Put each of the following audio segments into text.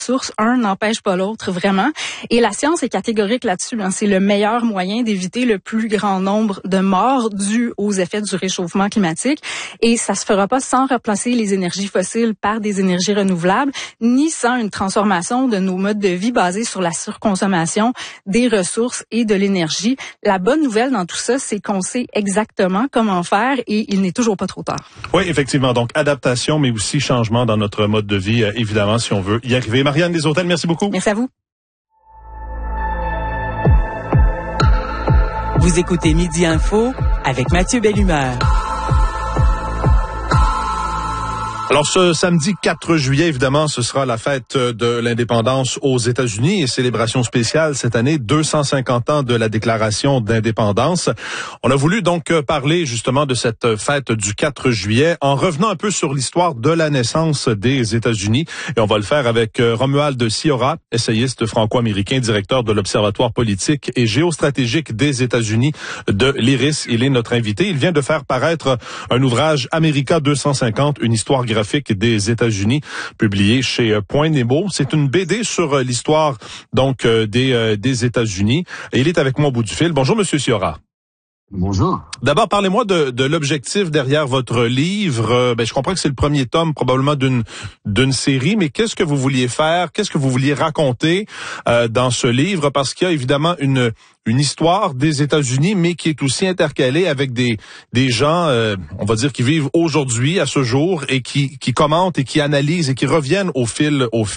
source, un n'empêche pas l'autre vraiment. Et la science est catégorique là-dessus. C'est le meilleur moyen d'éviter le plus grand nombre de morts dus aux effets du réchauffement climatique. Et ça se fera pas sans remplacer les énergies fossiles par des énergies renouvelables, ni sans une transformation de nos modes de vie basés sur la surconsommation des ressources et de l'énergie. La bonne nouvelle dans tout ça, c'est qu'on sait exactement comment faire et il n'est toujours pas trop tard. Oui, effectivement. Donc, adaptation, mais aussi changement dans notre mode de vie, évidemment, si on veut y arriver. Marianne Deshôtels, merci beaucoup. Merci à vous. Vous écoutez Midi Info avec Mathieu Bellumeur. Alors, ce samedi 4 juillet, évidemment, ce sera la fête de l'indépendance aux États-Unis et célébration spéciale cette année, 250 ans de la déclaration d'indépendance. On a voulu donc parler justement de cette fête du 4 juillet en revenant un peu sur l'histoire de la naissance des États-Unis. Et on va le faire avec Romuald Siora, essayiste franco-américain, directeur de l'Observatoire politique et géostratégique des États-Unis de l'IRIS. Il est notre invité. Il vient de faire paraître un ouvrage America 250, une histoire graphique des États-Unis, publié chez Point Nemo. C'est une BD sur l'histoire donc des États-Unis. Et il est avec moi au bout du fil. Bonjour, Monsieur Siora. Bonjour. D'abord, parlez-moi de l'objectif derrière votre livre. Je comprends que c'est le premier tome probablement d'une série, mais qu'est-ce que vous vouliez faire? Qu'est-ce que vous vouliez raconter dans ce livre? Parce qu'il y a évidemment une histoire des États-Unis, mais qui est aussi intercalée avec des gens, on va dire, qui vivent aujourd'hui, à ce jour, et qui commentent et qui analysent et qui reviennent au fil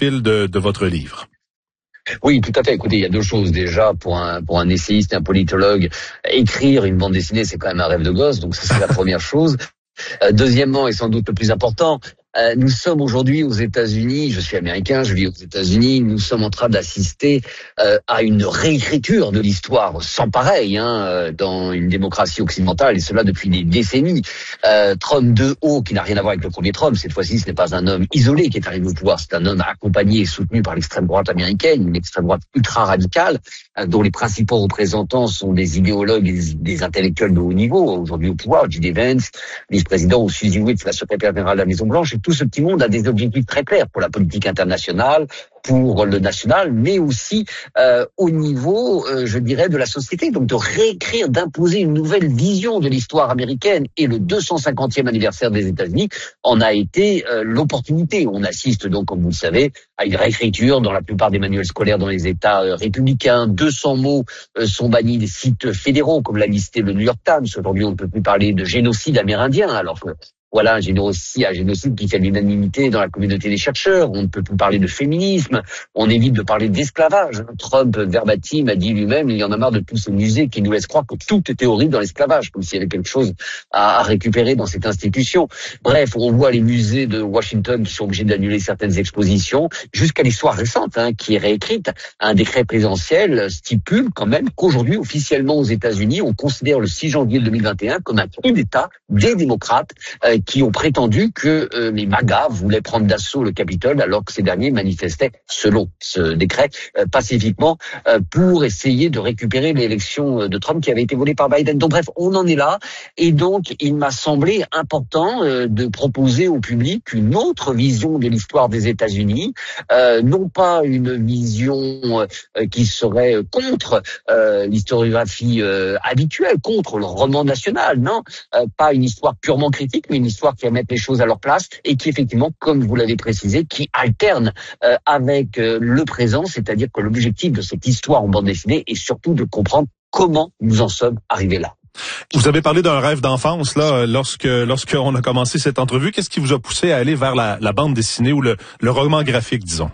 de votre livre. Oui, tout à fait. Écoutez, il y a deux choses. Déjà, pour un essayiste et un politologue, écrire une bande dessinée, c'est quand même un rêve de gosse. Donc, ça, c'est la première chose. Deuxièmement, et sans doute le plus important, nous sommes aujourd'hui aux États-Unis, je suis américain, je vis aux États-Unis, nous sommes en train d'assister à une réécriture de l'histoire sans pareil dans une démocratie occidentale, et cela depuis des décennies. Trump 2.0, qui n'a rien à voir avec le premier Trump, cette fois-ci ce n'est pas un homme isolé qui est arrivé au pouvoir, c'est un homme accompagné et soutenu par l'extrême droite américaine, une extrême droite ultra radicale, dont les principaux représentants sont des idéologues et des intellectuels de haut niveau, aujourd'hui au pouvoir, J.D. Vance, vice-président, ou Suzy Witt, la secrétaire générale de la Maison-Blanche. Tout ce petit monde a des objectifs très clairs pour la politique internationale, pour le national, mais aussi au niveau, je dirais, de la société. Donc de réécrire, d'imposer une nouvelle vision de l'histoire américaine. Et le 250e anniversaire des États-Unis en a été l'opportunité. On assiste donc, comme vous le savez, à une réécriture dans la plupart des manuels scolaires dans les États républicains. 200 mots sont bannis des sites fédéraux, comme l'a listé le New York Times. Aujourd'hui, on ne peut plus parler de génocide amérindien, alors que voilà un génocide qui fait l'unanimité dans la communauté des chercheurs. On ne peut plus parler de féminisme. On évite de parler d'esclavage. Trump, verbatim, a dit lui-même, il y en a marre de tous ces musées qui nous laissent croire que tout était horrible dans l'esclavage, comme s'il y avait quelque chose à récupérer dans cette institution. Bref, on voit les musées de Washington qui sont obligés d'annuler certaines expositions, jusqu'à l'histoire récente, qui est réécrite. Un décret présidentiel stipule quand même qu'aujourd'hui, officiellement aux États-Unis, on considère le 6 janvier 2021 comme un coup d'État des démocrates qui ont prétendu que les MAGA voulaient prendre d'assaut le Capitole, alors que ces derniers manifestaient, selon ce décret, pacifiquement, pour essayer de récupérer l'élection de Trump qui avait été volée par Biden. Donc bref, on en est là, et donc il m'a semblé important de proposer au public une autre vision de l'histoire des États-Unis, non pas une vision qui serait contre l'historiographie habituelle, contre le roman national, non, pas une histoire purement critique, mais une histoire qui va mettre les choses à leur place et qui effectivement, comme vous l'avez précisé, qui alterne avec le présent, c'est-à-dire que l'objectif de cette histoire en bande dessinée est surtout de comprendre comment nous en sommes arrivés là. Vous avez parlé d'un rêve d'enfance là, lorsqu'on a commencé cette entrevue. Qu'est-ce qui vous a poussé à aller vers la bande dessinée ou le roman graphique, disons?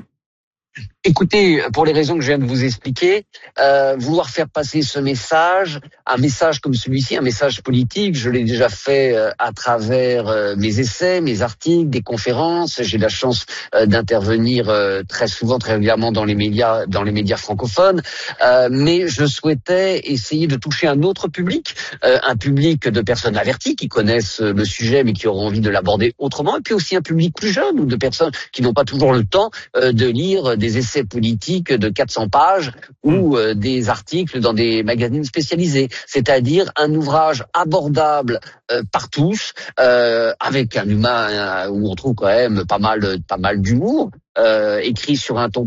Écoutez, pour les raisons que je viens de vous expliquer, vouloir faire passer ce message, un message comme celui-ci, un message politique, je l'ai déjà fait à travers mes essais, mes articles, des conférences. J'ai la chance d'intervenir très souvent, très régulièrement dans les médias francophones. Mais je souhaitais essayer de toucher un autre public, un public de personnes averties qui connaissent le sujet mais qui auront envie de l'aborder autrement, et puis aussi un public plus jeune ou de personnes qui n'ont pas toujours le temps de lire des essais politiques de 400 pages ou des articles dans des magazines spécialisés. C'est-à-dire un ouvrage abordable par tous, avec un humain où on trouve quand même pas mal d'humour, écrit sur un ton